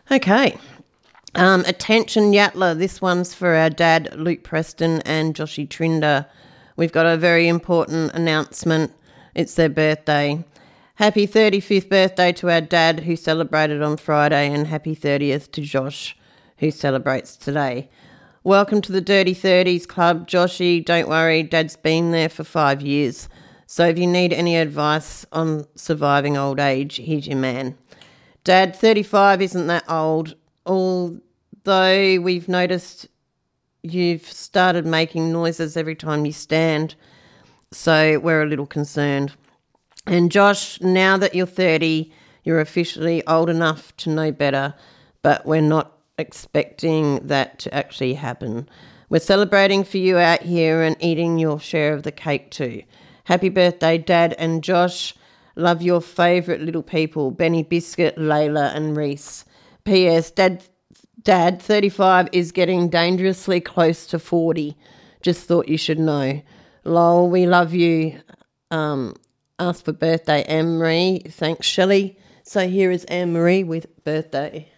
Okay. Attention Yatla, this one's for our dad, Luke Preston and Joshy Trinder. We've got a very important announcement. It's their birthday. Happy 35th birthday to our dad, who celebrated on Friday, and happy 30th to Josh, who celebrates today. Welcome to the Dirty 30s Club, Joshy. Don't worry, Dad's been there for 5 years. So if you need any advice on surviving old age, here's your man. Dad, 35 isn't that old, although we've noticed you've started making noises every time you stand, so we're a little concerned. And Josh, now that you're 30, you're officially old enough to know better, but we're not expecting that to actually happen. We're celebrating for you out here and eating your share of the cake too. Happy birthday, Dad and Josh. Love your favourite little people, Benny Biscuit, Layla and Reese. P.S. Dad, 35 is getting dangerously close to 40. Just thought you should know. Lol, we love you. Asked for birthday, Anne-Marie. Thanks, Shelley. So here is Anne-Marie with birthday.